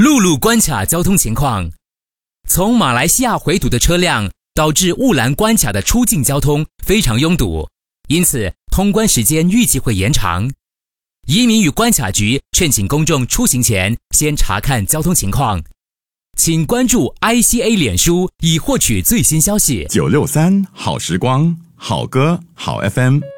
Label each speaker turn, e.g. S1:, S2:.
S1: 陆路关卡交通情况。从马来西亚回土的车辆导致雾兰关卡的出境交通非常拥堵，因此通关时间预计会延长。移民与关卡局劝请公众出行前先查看交通情况。请关注 ICA 脸书以获取最新消息。
S2: 963好时光，好歌好 FM。